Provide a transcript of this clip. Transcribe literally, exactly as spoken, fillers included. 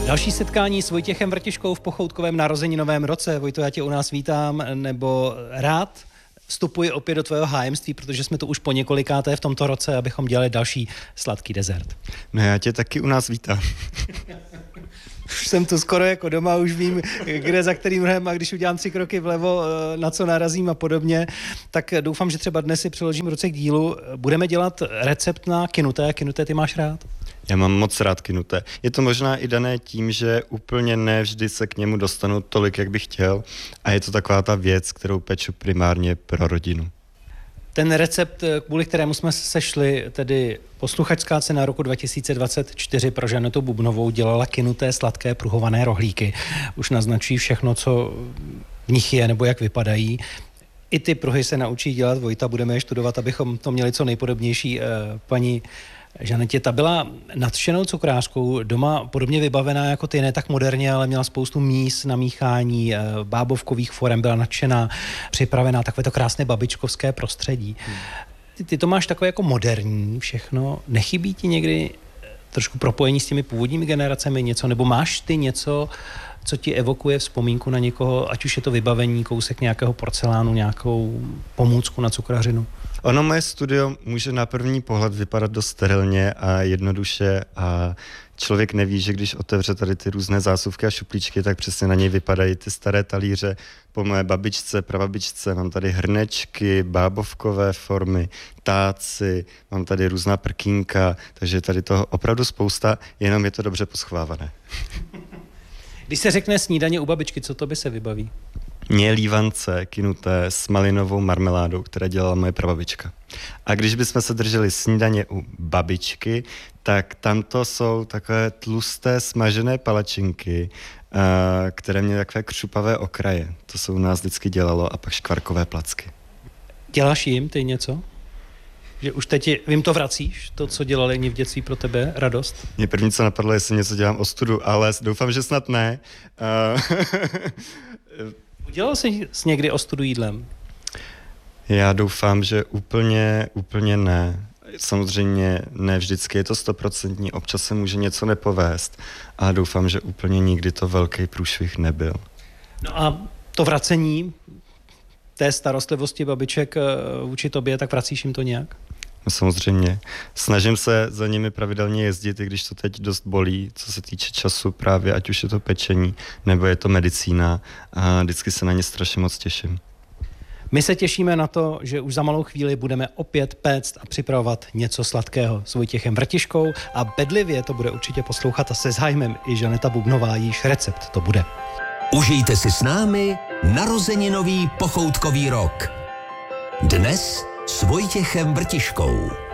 Další setkání s Vojtěchem Vrtiškou v pochoutkovém narozeninovém roce. Vojto, já tě u nás vítám, nebo rád vstupuji opět do tvého hájemství, protože jsme tu už po několikáté v tomto roce, abychom dělali další sladký dezert. No já tě taky u nás vítám. Už jsem tu skoro jako doma, už vím, kde za kterým rohem a když udělám tři kroky vlevo, na co narazím a podobně, tak doufám, že třeba dnes si přiložím ruce k dílu. Budeme dělat recept na kynuté. Kynuté ty máš rád? Já mám moc rád kynuté. Je to možná i dané tím, že úplně ne vždy se k němu dostanu tolik, jak bych chtěl, a je to taková ta věc, kterou peču primárně pro rodinu. Ten recept, kvůli kterému jsme se sešli, tedy posluchačská cena roku dva tisíce dvacet čtyři pro Žanetu Bubnovou, dělala kynuté sladké pruhované rohlíky. Už naznačí všechno, co v nich je nebo jak vypadají. I ty pruhy se naučí dělat Vojta, budeme je studovat, abychom to měli co nejpodobnější. Paní Žanetě, ta byla nadšenou cukrářkou, doma podobně vybavená jako ty, ne tak moderně, ale měla spoustu míst na míchání, bábovkových forem, byla nadšená, připravená, takové to krásné babičkovské prostředí. Ty, ty to máš takové jako moderní všechno, nechybí ti někdy trošku propojení s těmi původními generacemi něco, nebo máš ty něco, co ti evokuje vzpomínku na někoho, ať už je to vybavení, kousek nějakého porcelánu, nějakou pomůcku na cukrařinu? Ono, moje studio může na první pohled vypadat dost sterilně a jednoduše a člověk neví, že když otevře tady ty různé zásuvky a šuplíčky, tak přesně na něj vypadají ty staré talíře po mé babičce, prababičce. Mám tady hrnečky, bábovkové formy, táci, mám tady různá prkínka, takže tady toho opravdu spousta, jenom je to dobře poschovávané. Když se řekne snídaně u babičky, co to by se vybaví? Mě lívance kynuté s malinovou marmeládou, které dělala moje prababička. A když bychom se drželi snídaně u babičky, tak tamto jsou takové tlusté smažené palačinky, které měly takové křupavé okraje. To se u nás vždycky dělalo, a pak škvarkové placky. Děláš jim ty něco? Že už teď vím, to vracíš, to, co dělali oni v dětství pro tebe, radost? Mě první, co napadlo, jestli něco dělám ostudu, ale doufám, že snad ne. Udělal jsi někdy ostudu jídlem? Já doufám, že úplně, úplně ne. Samozřejmě ne vždycky je to stoprocentní, občas se může něco nepovést, a doufám, že úplně nikdy to velký průšvih nebyl. No a to vracení té starostlivosti babiček vůči tobě, tak vracíš jim to nějak? No samozřejmě. Snažím se za nimi pravidelně jezdit, i když to teď dost bolí, co se týče času právě, ať už je to pečení, nebo je to medicína, a vždycky se na ně strašně moc těším. My se těšíme na to, že už za malou chvíli budeme opět péct a připravovat něco sladkého s Vojtěchem Vrtiškou a bedlivě to bude určitě poslouchat a se zájmem i Žaneta Bubnová, jíž recept to bude. Užijte si s námi narozeninový pochoutkový rok. Dnes s Vojtěchem Vrtiškou.